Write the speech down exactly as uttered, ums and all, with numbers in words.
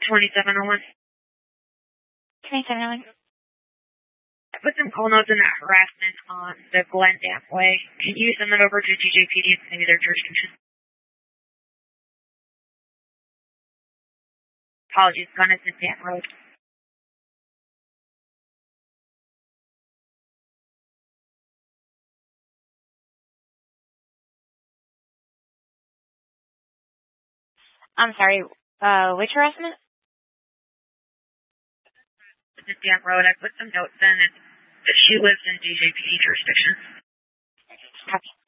twenty-seven oh one. twenty-seven oh one. I put some call notes in that harassment on the Glen Dam Way. Can you send that over to D J P D and maybe their jurisdiction? Apologies, Gunnison Dam Road. I'm sorry, uh, which harassment? The Dam Road. I put some notes in that she lives in D J P D jurisdiction. Copy.